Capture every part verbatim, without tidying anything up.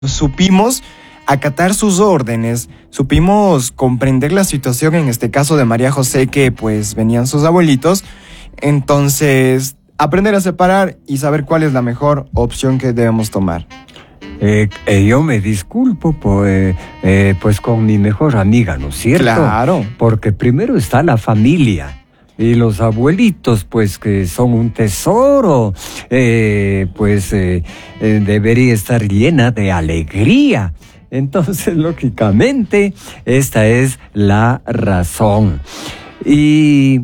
supimos acatar sus órdenes, supimos comprender la situación, en este caso de María José, que pues venían sus abuelitos. Entonces, aprender a separar y saber cuál es la mejor opción que debemos tomar. Eh, eh, yo me disculpo pues, eh, pues con mi mejor amiga, ¿no es cierto? Claro. Porque primero está la familia. Y los abuelitos, pues, que son un tesoro, eh, pues, eh, eh, debería estar llena de alegría. Entonces, lógicamente, esta es la razón. Y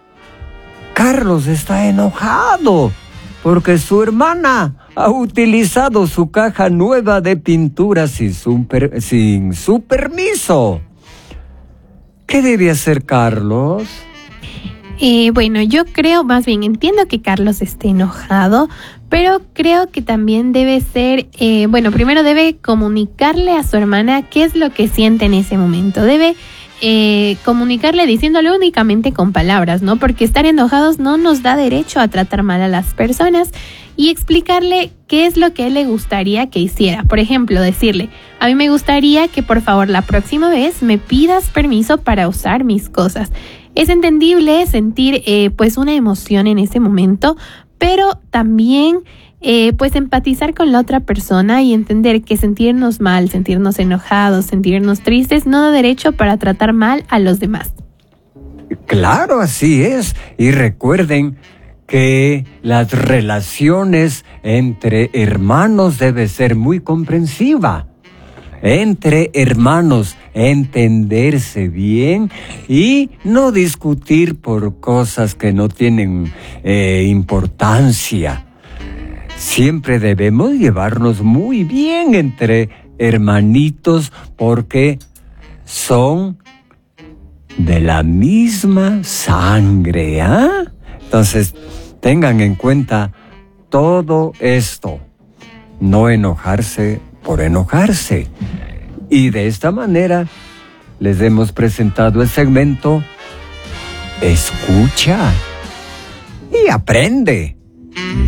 Carlos está enojado porque su hermana ha utilizado su caja nueva de pintura sin su, per- sin su permiso. ¿Qué debe hacer Carlos? Eh, bueno, yo creo, más bien entiendo que Carlos esté enojado, pero creo que también debe ser, eh, bueno, primero debe comunicarle a su hermana qué es lo que siente en ese momento. Debe eh, comunicarle diciéndole únicamente con palabras, ¿no? Porque estar enojados no nos da derecho a tratar mal a las personas, y explicarle qué es lo que a él le gustaría que hiciera. Por ejemplo, decirle: a mí me gustaría que por favor la próxima vez me pidas permiso para usar mis cosas. Es entendible sentir eh, pues una emoción en ese momento, pero también eh, pues empatizar con la otra persona y entender que sentirnos mal, sentirnos enojados, sentirnos tristes no da derecho para tratar mal a los demás. Claro, así es. Y recuerden que las relaciones entre hermanos deben ser muy comprensivas. Entre hermanos, entenderse bien y no discutir por cosas que no tienen eh, importancia. Siempre debemos llevarnos muy bien entre hermanitos porque son de la misma sangre, ¿ah? Entonces, tengan en cuenta todo esto. No enojarse por enojarse. Y de esta manera les hemos presentado el segmento Escucha y aprende.